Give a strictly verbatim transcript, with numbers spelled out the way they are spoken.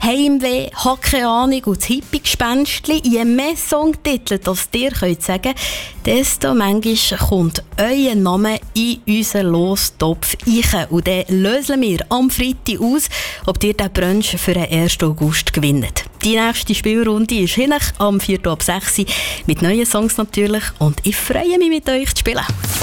Heimweh, «Hacke Ahnung» und das Hippie-Gespenstli. Je mehr Songtitel, das ihr könnt sagen, desto manchmal kommt euer Name in unseren Lostopf rein. Und dann lösen wir am Freitag aus, ob ihr den Brunch für den ersten August gewinnt. Die nächste Spielrunde ist hinten am vierten ab sechs mit neuen Songs natürlich. Und ich freue mich, mit euch zu spielen.